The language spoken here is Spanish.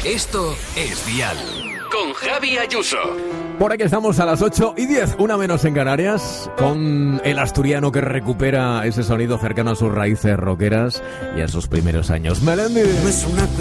Esto es Dial. Con Javi Ayuso. Por aquí estamos a las 8:10, una menos en Canarias, con el asturiano que recupera ese sonido cercano a sus raíces rockeras y a sus primeros años. Melendi.